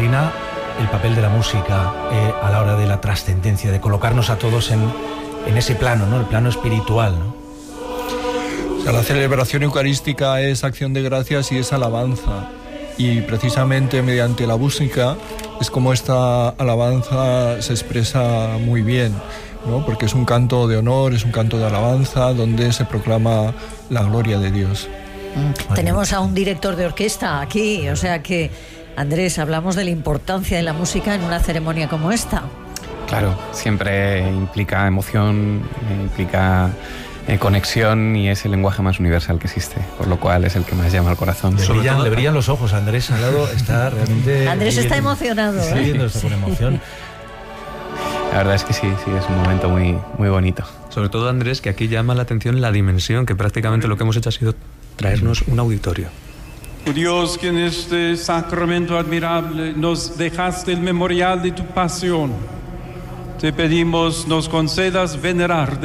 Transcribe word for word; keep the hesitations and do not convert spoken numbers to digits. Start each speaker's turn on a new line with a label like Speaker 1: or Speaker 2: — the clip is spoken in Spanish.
Speaker 1: Marina, el papel de la música eh, a la hora de la trascendencia, de colocarnos a todos en, en ese plano, ¿no? El plano espiritual, ¿no?
Speaker 2: O sea, la celebración eucarística es acción de gracias y es alabanza. Y precisamente mediante la música es como esta alabanza se expresa muy bien, ¿no? Porque es un canto de honor, es un canto de alabanza donde se proclama la gloria de Dios.
Speaker 3: Mm, tenemos a un director de orquesta aquí, o sea que, Andrés, hablamos de la importancia de la música en una ceremonia como esta.
Speaker 4: Claro, siempre implica emoción, implica eh, conexión y es el lenguaje más universal que existe, por lo cual es el que más llama al corazón.
Speaker 1: Le brillan, todo, le brillan los ojos a Andrés al lado, está realmente...
Speaker 3: Andrés está viendo, emocionado.
Speaker 1: Está
Speaker 3: ¿eh?
Speaker 1: viendo esto con emoción.
Speaker 4: La verdad es que sí, sí, es un momento muy, muy bonito.
Speaker 5: Sobre todo, Andrés, que aquí llama la atención la dimensión, que prácticamente lo que hemos hecho ha sido traernos un auditorio.
Speaker 6: Dios, que en este sacramento admirable nos dejaste el memorial de tu pasión, te pedimos nos concedas venerar